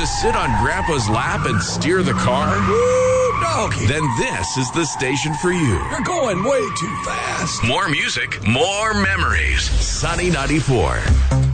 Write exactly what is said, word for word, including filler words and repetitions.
to sit on Grandpa's lap and steer the car? Woo, doggy. Then this is the station for you. You're going way too fast. More music, more memories. Sunny ninety-four.